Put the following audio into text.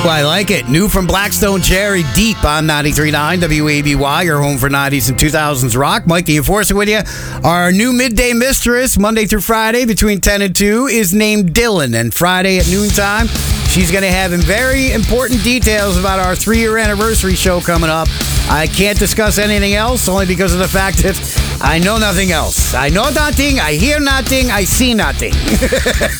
Well, I like it. New from Blackstone Cherry, Deep on 93.9 WABY, your home for 90s and 2000s rock. Mike the Enforcer with you. Our new midday mistress, Monday through Friday between 10 and 2, is named Dylan. And Friday at noontime, she's going to have very important details about our 3-year anniversary show coming up. I can't discuss anything else, only because of the fact that I know nothing else. I know nothing, I hear nothing, I see nothing.